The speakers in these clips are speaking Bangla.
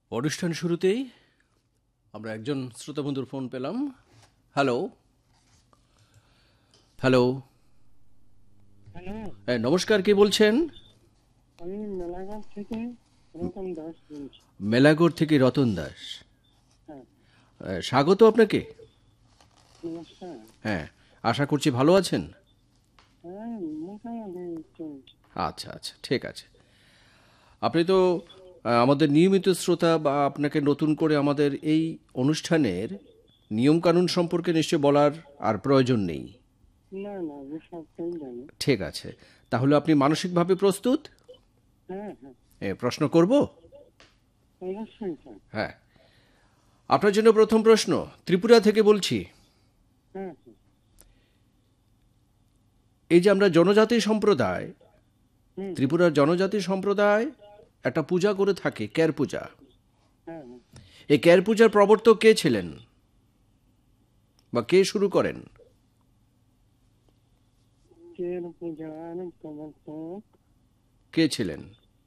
অনুষ্ঠান শুরুতেই আমরা একজন শ্রোতাবন্ধুর ফোন পেলাম। Hello, hello. হ্যালো, নমস্কার, কে বলছেন? আমি মেলাঘাট থেকে রতন দাস বলছি। মেলাগড় থেকে রতন দাস। হ্যাঁ, স্বাগত আপনাকে। নমস্কার। হ্যাঁ, আশা করছি ভালো আছেন। হ্যাঁ, মোটামুটি চলছে। আচ্ছা আচ্ছা, ঠিক আছে। আপনি তো আমাদের নিয়মিত শ্রোতা, বা আপনাকে নতুন করে আমাদের এই অনুষ্ঠানের নিয়মকানুন সম্পর্কে নিশ্চয় বলার আর প্রয়োজন নেই। না না, আমি সবটাই জানি। ঠিক আছে, তাহলে আপনি মানসিকভাবে প্রস্তুত? হ্যাঁ হ্যাঁ, প্রশ্ন করব। অবশ্যই স্যার। হ্যাঁ, আপনার জন্য প্রথম প্রশ্ন। ত্রিপুরা থেকে বলছি। হ্যাঁ হ্যাঁ, এই যে আমরা জনজাতি সম্প্রদায়, হুম হুম, ত্রিপুরার জনজাতি সম্প্রদায় একটা পূজা করে থাকে, ক্যার পূজা। হ্যাঁ হ্যাঁ। এই ক্যার পূজার প্রবর্তক কে ছিলেন, বা কে শুরু করেন? কের পূজার প্রবর্তক কে ছিলেন?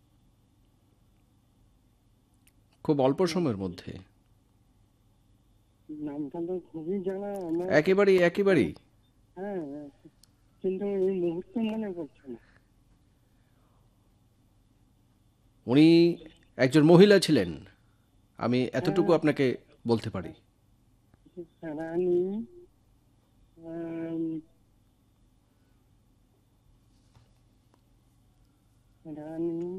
খুব অল্প সময়ের মধ্যে। নামটা তো খুবই জানা আমার। একেবারেই একেবারেই। হ্যাঁ হ্যাঁ, কিন্তু এই মুহূর্তে মনে পড়ছে না। উনি একজন মহিলা ছিলেন, আমি এতটুকু হ্যাঁ, আপনাকে বলতে পারি। রানী, আম, রানী,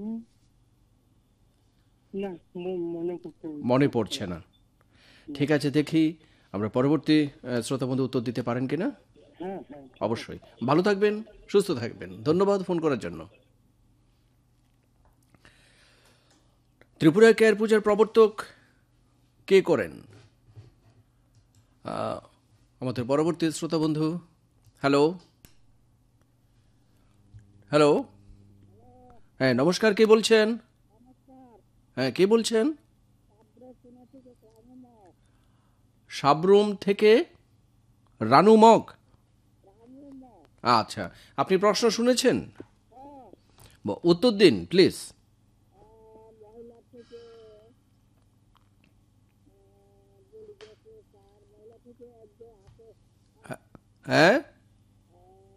না, মনে করতে মনে পারছি পড়ছে না। না। ঠিক আছে, দেখি আমরা পরবর্তী শ্রোতা বন্ধু উত্তর দিতে পারেন কিনা। হ্যাঁ হ্যাঁ, ঠিক আছে। অবশ্যই। ভালো থাকবেন, সুস্থ থাকবেন। ধন্যবাদ ফোন করার জন্য। ত্রিপুরায় ক্যার পূজার প্রবর্তক কে করেন? আমাদের পরবর্তী শ্রোতা বন্ধু। Hello, hello. হ্যাঁ, নমস্কার, কে বলছেন? হ্যাঁ, কে বলছেন? সাবরুম থেকে রানু মগ। আচ্ছা, আপনি প্রশ্ন শুনেছেন? উত্তর দিন প্লিজ। হ্যাঁ,